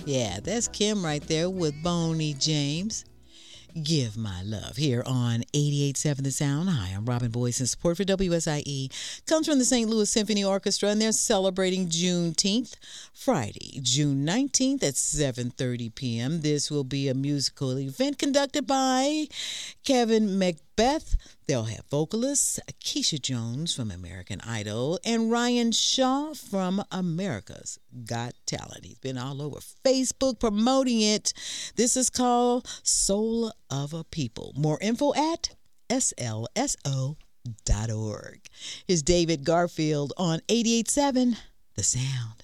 Yeah, that's Kim right there with Boney James. Give My Love here on 88.7 The Sound. Hi, I'm Robin Boyce, and support for WSIE comes from the St. Louis Symphony Orchestra, and they're celebrating Juneteenth, Friday, June 19th at 7:30 p.m. This will be a musical event conducted by Kevin Macbeth. They'll have vocalists Keisha Jones from American Idol and Ryan Shaw from America's Got Talent. He's been all over Facebook promoting it. This is called Soul of a People. More info at slso.org. Here's David Garfield on 88.7 The Sound.